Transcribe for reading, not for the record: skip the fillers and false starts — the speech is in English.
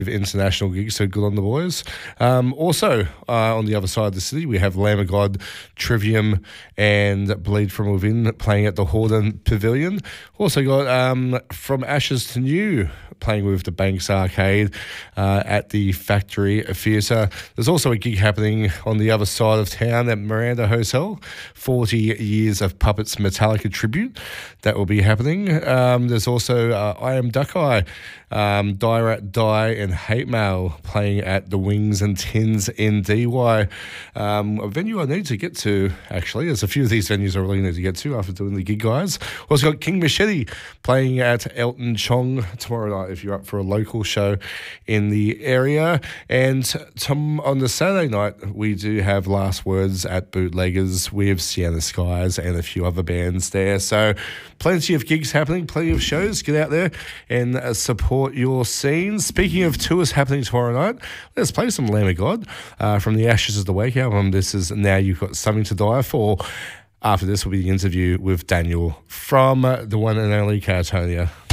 international gigs, so good on the boys. Also, on the other side of the city, we have Lamb of God, Trivium, and Bleed From Within playing at the Horden Pavilion. Also got From Ashes to New playing with the Banks Arcade at the Factory Theatre. There's also a gig happening on the other side of town at Miranda Hotel, 40 Years of Puppets Metallica Tribute. That will be happening. There's also I Am Duckeye, Dierat Die and Hate Mail playing at the Wings and Tins in DY. A venue I need to get to, actually. There's a few of these venues I really need to get to after doing the gig, guys. Also got King Machete playing at Elton Chong tomorrow night if you're up for a local show in the area. And on the Saturday night, we do have Last Words at Bootleggers with Sienna Skies and a few other bands there. So plenty of gigs happening, plenty of shows. Get out there and support your scene. Speaking of tours happening tomorrow night, let's play some Lamb of God from the Ashes of the Wake album. This is Now You've Got Something to Die For. After this will be the interview with Daniel from the one and only Catatonia.